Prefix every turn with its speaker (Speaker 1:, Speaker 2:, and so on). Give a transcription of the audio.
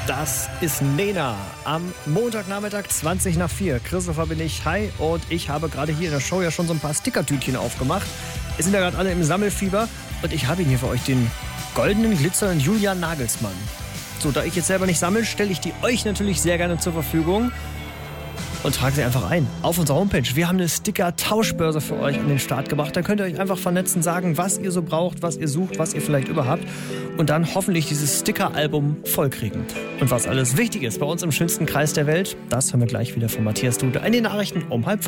Speaker 1: Das ist Nena am Montagnachmittag 4:20. Christopher bin ich, hi, und ich habe gerade hier in der Show ja schon so ein paar Stickertütchen aufgemacht. Es sind ja gerade alle im Sammelfieber und ich habe hier für euch den goldenen, glitzernden Julian Nagelsmann. So, da ich jetzt selber nicht sammle, stelle ich die euch natürlich sehr gerne zur Verfügung und trage sie einfach ein auf unserer Homepage. Wir haben eine Sticker-Tauschbörse für euch an den Start gebracht. Da könnt ihr euch einfach vernetzen, sagen, was ihr so braucht, was ihr sucht, was ihr vielleicht überhaupt und dann hoffentlich dieses Sticker-Album vollkriegen. Und was alles wichtig ist bei uns im schönsten Kreis der Welt, das hören wir gleich wieder von Matthias Dude in den Nachrichten um 4:30.